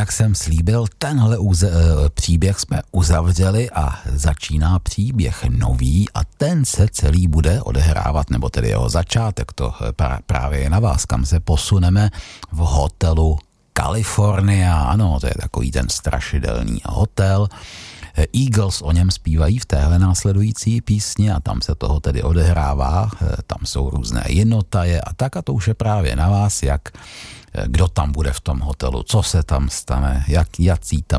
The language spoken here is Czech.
jak jsem slíbil, tenhle příběh jsme uzavřeli a začíná příběh nový a ten se celý bude odehrávat, nebo tedy jeho začátek, to právě je na vás, kam se posuneme v hotelu California. Ano, to je takový ten strašidelný hotel. Eagles o něm zpívají v téhle následující písni a tam se toho tedy odehrává, tam jsou různé jednotaje a tak, a to už je právě na vás, kdo tam bude v tom hotelu, co se tam stane, jací tam